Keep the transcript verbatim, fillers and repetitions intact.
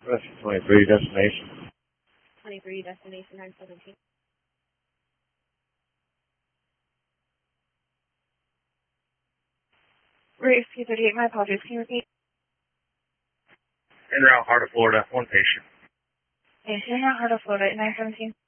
Rescue twenty-three, destination. twenty-three, destination nine seventeen. Rescue thirty-eight, my apologies. Can you repeat? En route, Heart of Florida, one patient. Yes, in route, Heart of Florida, nine seventeen.